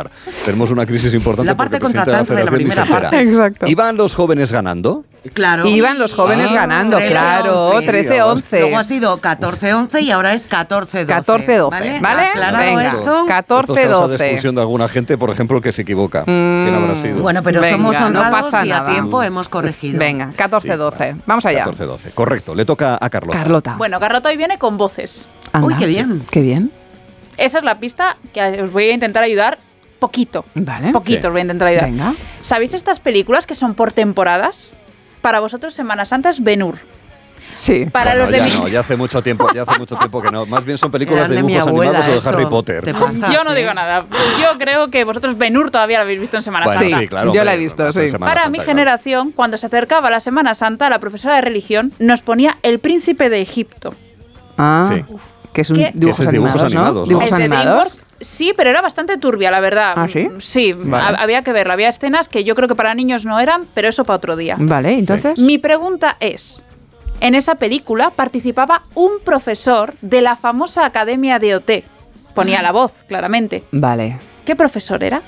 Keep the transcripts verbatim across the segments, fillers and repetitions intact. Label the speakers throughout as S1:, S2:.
S1: trabajar. Tenemos una crisis importante
S2: la parte
S1: porque el presidente de la
S2: contratante de la
S1: Federación
S2: primera
S1: ni se entera.
S3: Exacto.
S1: ¿Iban los jóvenes ganando?
S2: Claro.
S3: Iban los jóvenes
S1: Ah,
S3: ganando,
S2: trece,
S3: claro,
S2: once.
S3: trece once.
S2: Luego ha sido catorce once y ahora es catorce doce.
S3: catorce doce,
S2: ¿Vale?
S3: ¿vale?
S2: Aclarado
S3: Venga.
S2: esto.
S3: catorce
S1: Esto causa de
S3: doce.
S1: expulsión de alguna gente, por ejemplo, que se equivoca.
S3: Mm,
S1: ¿Quién habrá sido?
S2: Bueno, pero
S3: Venga,
S2: somos
S3: no
S2: honrados
S3: pasa
S2: y a
S3: nada.
S2: tiempo hemos corregido.
S3: Venga, catorce doce.
S1: Sí,
S3: Vamos allá.
S1: catorce doce, correcto. Le toca a Carlota.
S3: Carlota.
S4: Bueno, Carlota hoy viene con voces.
S3: Anda.
S2: Uy, qué bien.
S3: Qué bien.
S4: Esa es la pista que os voy a intentar ayudar poquito.
S3: Vale.
S4: Poquito
S1: Sí.
S4: os voy a intentar ayudar.
S3: Venga.
S4: ¿Sabéis estas películas que son por temporadas? Para vosotros Semana Santa es Ben-Hur.
S3: Sí.
S4: Para
S1: Bueno,
S4: los de
S1: ya
S4: mi-
S1: no, ya hace mucho tiempo, ya hace mucho tiempo que no. Más bien son películas
S2: Eran
S1: de
S2: de mi
S1: dibujos
S2: abuela,
S1: animados o de
S2: eso.
S1: Harry Potter.
S2: Te pasas,
S4: Yo no
S2: ¿eh?
S4: digo nada. Yo creo que vosotros Ben-Hur todavía lo habéis visto en Semana
S1: Bueno,
S4: Santa.
S1: sí, claro.
S3: Yo la he
S1: hombre,
S3: visto,
S1: pasa
S3: sí.
S1: en Semana
S4: Para
S1: Santa,
S4: mi
S1: claro.
S4: generación, cuando se acercaba la Semana Santa, la profesora de religión nos ponía El Príncipe de Egipto.
S3: Ah,
S1: Sí.
S3: que es un
S4: ¿Qué?
S3: dibujos,
S1: Ese es dibujos
S3: animados,
S1: animados,
S3: ¿no?
S1: ¿no?
S3: Dibujos
S4: El de
S3: animados.
S4: DreamWorks, sí, pero era bastante turbia, la verdad.
S3: ¿Ah, sí?
S4: Sí,
S3: Vale.
S4: ha- había que verlo. Había escenas que yo creo que para niños no eran, pero eso para otro día.
S3: Vale, entonces.
S4: Mi pregunta es, en esa película participaba un profesor de la famosa Academia de O T. Ponía la voz, claramente.
S3: Vale.
S4: ¿Qué profesor era?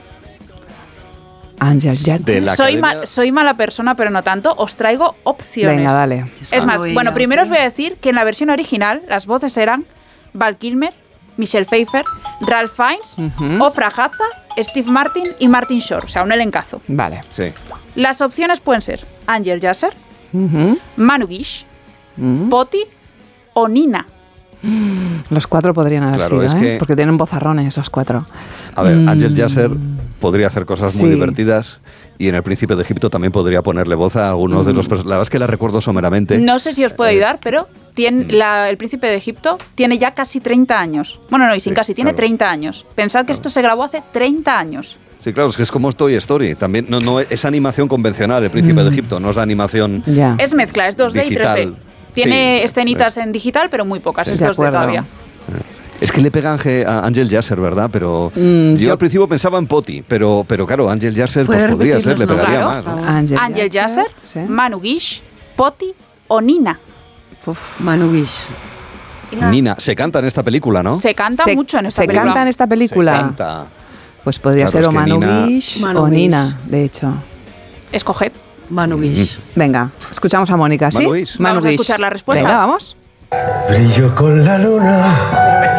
S3: Ángel Jackson.
S1: De la
S4: Soy,
S1: academia-
S4: ma- soy mala persona, pero no tanto. Os traigo opciones.
S3: Venga, dale.
S4: Es más,
S2: Algo
S4: bueno,
S2: ella.
S4: primero os voy a decir que en la versión original las voces eran Val Kilmer, Michelle Pfeiffer, Ralph Fiennes,
S3: Ujú.
S4: Ofra Haza, Steve Martin y Martin Short. O sea, un elencazo.
S3: Vale.
S1: Sí.
S4: Las opciones pueden ser Angel Yasser,
S3: Ujú.
S4: Manu Guish,
S3: Mm.
S4: Poti o Nina.
S3: Los cuatro podrían haber
S1: Claro,
S3: sido,
S1: es
S3: ¿eh?
S1: que-
S3: Porque tienen bozarrones los cuatro.
S1: A ver,
S3: Mm.
S1: Ángel Yasser podría hacer cosas muy
S3: Sí.
S1: divertidas y en El Príncipe de Egipto también podría ponerle voz a algunos de los personajes. La verdad es que la recuerdo someramente.
S4: No sé si os puedo
S1: Eh,
S4: ayudar, pero tiene, la- el príncipe de Egipto tiene ya casi treinta años. Bueno, no, y sin
S1: Sí,
S4: casi, tiene
S1: claro.
S4: treinta años. Pensad que
S1: Claro.
S4: esto se grabó hace treinta años.
S1: Sí, claro, es que es como Toy Story. También no, no es animación convencional, El Príncipe de Egipto, no es la animación.
S3: Ya.
S4: Es mezcla, es dos D
S1: Digital.
S4: y tres D. Tiene
S1: Sí,
S4: escenitas
S1: es-
S4: en digital, pero muy pocas,
S1: Sí.
S4: es
S3: De
S4: dos D
S3: acuerdo.
S4: todavía.
S1: Es que le pega a Ange- a Ángel Yasser, ¿verdad? Pero
S3: Mm,
S1: yo,
S3: yo-
S1: al principio pensaba en Poti, pero, pero claro, Ángel Yasser pues
S2: ¿Puedes
S1: podría
S2: repetir
S1: ser, le
S2: los
S1: pegaría
S4: nombres?
S1: más. ¿no?
S2: Claro.
S3: Ángel,
S4: Angel Yasser,
S3: sí.
S4: Manu Guish, Poti o Nina.
S3: Uf.
S2: Manu Guish.
S1: Nina, se canta en esta película, ¿no?
S4: Se canta
S3: Se-
S4: mucho en esta
S3: se
S4: película.
S3: canta en esta película.
S1: Se canta.
S3: Pues podría
S1: Claro,
S3: ser
S1: es
S3: o
S1: que
S3: Manu
S1: Nina-
S3: Guish
S2: Manu
S3: o
S2: Guish.
S3: Nina, de hecho.
S4: Escoged.
S2: Manu Guish.
S3: Venga, escuchamos a Mónica, ¿sí?
S1: Manu Guish.
S3: Manu
S4: Vamos a
S3: Guish.
S4: escuchar la respuesta.
S3: Venga, vamos.
S5: Brillo con la luna.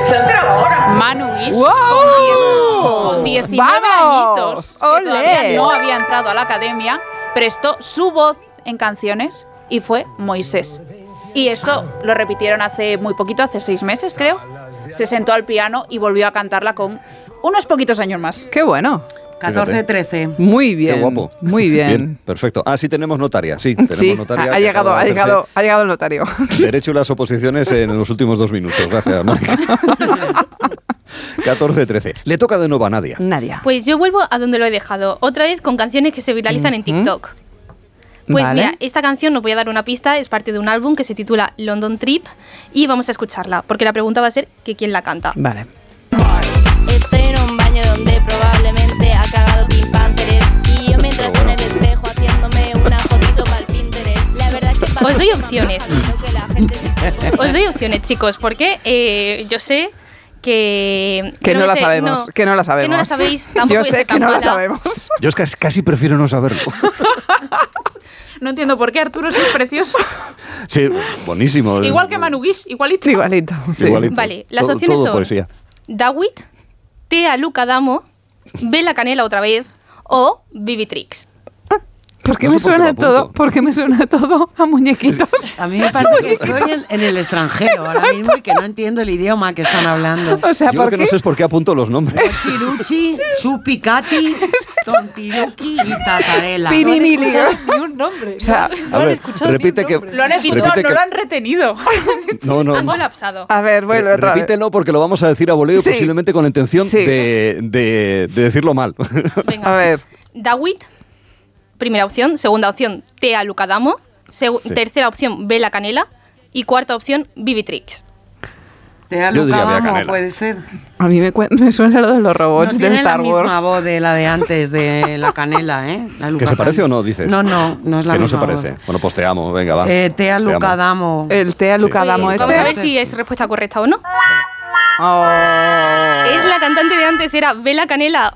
S4: Manu Guish,
S3: ¡Wow!
S4: con, diez- con diecinueve
S3: ¡Vamos!
S4: añitos, que
S3: ¡Olé!
S4: todavía no había entrado a la academia, prestó su voz en canciones y fue Moisés. Y esto lo repitieron hace muy poquito, hace seis meses creo. Se sentó al piano y volvió a cantarla con unos poquitos años más.
S3: Qué bueno.
S2: catorce trece.
S3: Muy bien.
S1: Qué guapo.
S3: Muy bien.
S1: Perfecto. Ah, sí tenemos notaria, sí. Tenemos
S3: Sí,
S1: notaria
S3: ha, ha
S1: que
S3: llegado,
S1: acaba
S3: ha
S1: de hacerse
S3: llegado, ha llegado el notario.
S1: Derecho y las oposiciones en los últimos dos minutos. Gracias, Mónica. catorce trece. Le toca de nuevo a Nadia.
S3: Nadia.
S6: Pues yo vuelvo a donde lo he dejado, otra vez con canciones que se viralizan en TikTok. Pues
S3: Vale.
S6: mira, esta canción, os voy a dar una pista, es parte de un álbum que se titula London Trip y vamos a escucharla, porque la pregunta va a ser que quién la canta.
S3: Vale.
S7: Estoy en un baño donde probablemente ha cagado Pink Panther y yo mientras en el espejo haciéndome una fotito para el Pinterest. La verdad es que
S6: Os doy opciones.
S7: que la gente se
S6: Os doy opciones, chicos, porque eh, yo sé que...
S3: Que no,
S6: me
S3: la
S6: sé-
S3: sabemos,
S6: no,
S3: que no la sabemos.
S6: Que no la sabéis, tampoco
S3: Yo
S6: voy a
S3: sé
S6: ser
S3: que
S6: tan
S3: no la
S6: mala.
S3: sabemos.
S1: Yo es que casi prefiero no saberlo.
S4: No entiendo por qué Arturo es precioso.
S1: Sí, buenísimo.
S4: Igual que Manu Guish, igualito.
S3: Igualito. Sí.
S1: Igualito.
S6: Vale, las
S1: Todo-
S6: opciones
S1: todo
S6: son
S1: poesía.
S6: Dawit, Tea Luca Damo, Bella Canela otra vez o Vivitrix.
S3: ¿Por qué
S1: No
S3: me
S1: sé por qué
S3: suena
S1: lo
S3: todo?
S1: apunto.
S3: ¿Por qué me suena todo a muñequitos?
S2: A mí me parece que estoy en, en el extranjero ahora mismo y que no entiendo el idioma que están hablando.
S3: O sea,
S1: Yo lo
S3: ¿por
S1: que
S3: qué?
S1: no sé es por qué apunto los nombres.
S2: Chiruchi, Chupicati, Tontiruki y Tatarela.
S3: Pirimili.
S4: Ni un nombre.
S3: O sea,
S1: A ver, repite que...
S4: Lo han escuchado,
S1: repite
S4: no
S1: que-
S4: lo han retenido.
S1: No, no.
S6: Han colapsado.
S3: a ver, vuelve otra vez.
S1: Repítelo porque lo vamos a decir a voleo,
S3: Sí.
S1: posiblemente con la intención
S3: Sí.
S1: de, de- de decirlo mal.
S6: Venga.
S3: A ver.
S6: Dawit, primera opción. Segunda opción, Tea Luca Damo. Segu-
S1: Sí.
S6: Tercera opción, Bella Canela. Y cuarta opción, Vivitrix.
S2: Te ha
S1: Yo diría
S2: Luca
S1: Bea
S2: Damo,
S1: Canela.
S2: puede ser.
S3: A mí me, cuen- me suena lo de los
S2: No
S3: robots de
S2: tiene
S3: Star
S2: la
S3: Wars.
S2: misma voz de la de antes, de la canela, ¿eh? La Luca
S1: ¿Que se parece
S2: Damo.
S1: o no, dices?
S2: No, no, no es la
S1: que no se
S2: misma
S1: parece.
S2: voz.
S1: Bueno, pues te amo, venga, va.
S2: Eh, Tea
S1: Te
S2: Luca
S1: amo.
S2: Damo.
S3: El Tea Luca
S6: Oye,
S3: Damo
S6: vamos a ver
S3: este.
S6: si es respuesta correcta o no.
S3: Oh.
S6: Es la cantante de antes, era Bella Canela